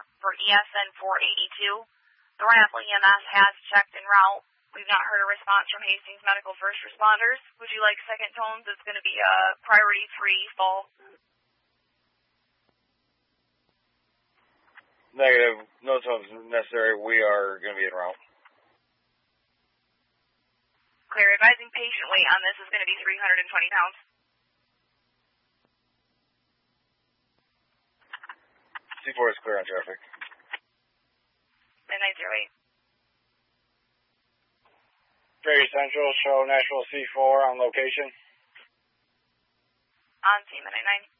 for ESN 482. The Raffle EMS has checked en route. We've not heard a response from Hastings Medical First Responders. Would you like second tones? It's going to be priority 3 full. Negative. No tones necessary. We are going to be en route. Clear. Advising patient weight on this is going to be 320 pounds. C4 is clear on traffic. 908. Prairie Central, show Nashville C4 on location. On scene, 99.